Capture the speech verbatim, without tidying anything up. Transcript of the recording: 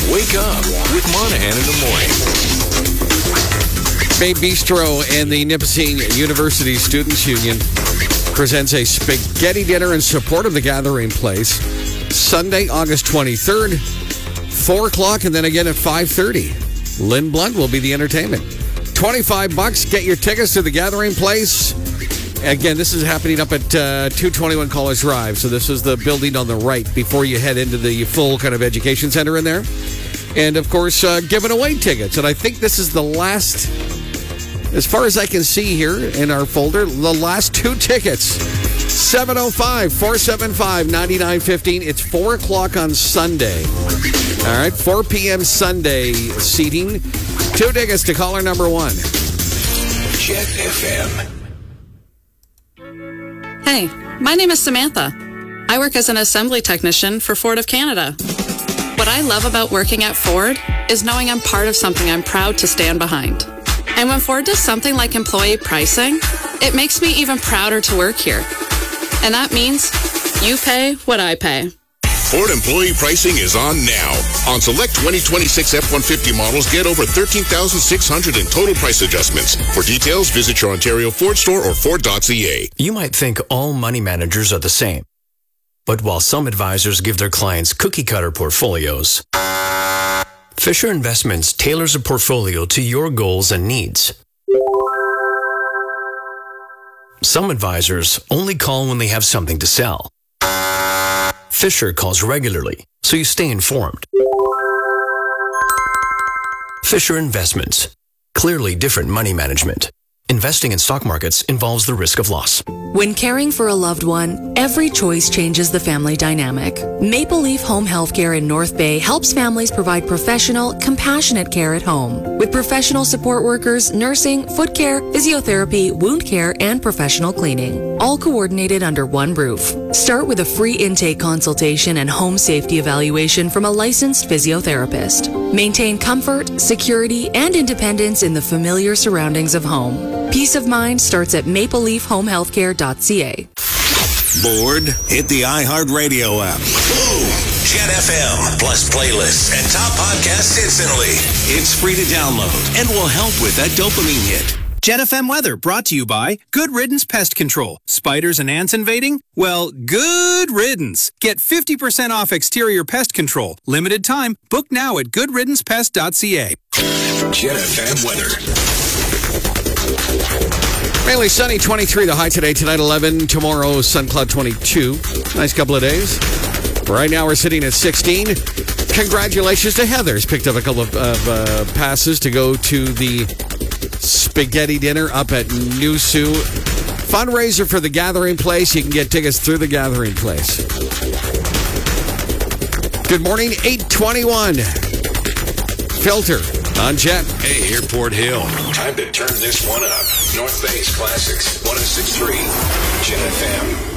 Wake up with Monahan in the morning. Bay Bistro and the Nipissing University Students Union presents a spaghetti dinner in support of the Gathering Place. Sunday, August twenty-third, four o'clock, and then again at five thirty. Lynn Blunt will be the entertainment. twenty-five bucks. Get your tickets to the Gathering Place. Again, this is happening up at uh, two twenty-one College Drive. So this is the building on the right before you head into the full kind of education center in there. And, of course, uh, giving away tickets. And I think this is the last, as far as I can see here in our folder, the last two tickets. seven oh five, four seven five, nine nine one five. It's four o'clock on Sunday. All right, four p.m. Sunday seating. Two tickets to caller number one. Jet F M. Hey, my name is Samantha. I work as an assembly technician for Ford of Canada. What I love about working at Ford is knowing I'm part of something I'm proud to stand behind. And when Ford does something like employee pricing, it makes me even prouder to work here. And that means you pay what I pay. Ford employee pricing is on now. On select twenty twenty-six F one fifty models, get over thirteen thousand six hundred in total price adjustments. For details, visit your Ontario Ford store or Ford dot C A. You might think all money managers are the same. But while some advisors give their clients cookie-cutter portfolios, Fisher Investments tailors a portfolio to your goals and needs. Some advisors only call when they have something to sell. Fisher calls regularly, so you stay informed. Fisher Investments. Clearly different money management. Investing in stock markets involves the risk of loss. When caring for a loved one, every choice changes the family dynamic. Maple Leaf Home Healthcare in North Bay helps families provide professional, compassionate care at home. With professional support workers, nursing, foot care, physiotherapy, wound care, and professional cleaning. All coordinated under one roof. Start with a free intake consultation and home safety evaluation from a licensed physiotherapist. Maintain comfort, security, and independence in the familiar surroundings of home. Peace of mind starts at maple leaf home healthcare dot c a. Bored? Hit the iHeartRadio app. Boom! Jet F M plus playlists and top podcasts instantly. It's free to download and will help with that dopamine hit. Jet F M weather brought to you by Good Riddance Pest Control. Spiders and ants invading? Well, good riddance. Get fifty percent off exterior pest control. Limited time. Book now at good riddance pest dot c a. Jet F M weather. Mainly sunny, twenty-three the high today. Tonight, eleven. Tomorrow, sun cloud, twenty-two. Nice couple of days. Right now, we're sitting at sixteen. Congratulations to Heather's. Picked up a couple of, of uh, passes to go to the spaghetti dinner up at Nusu. Fundraiser for the Gathering Place. You can get tickets through the Gathering Place. Good morning, eight twenty-one. Filter on Jet. Hey, Airport Hill. Time to turn this one up. North Bay's Classics, one oh six point three. Jet F M.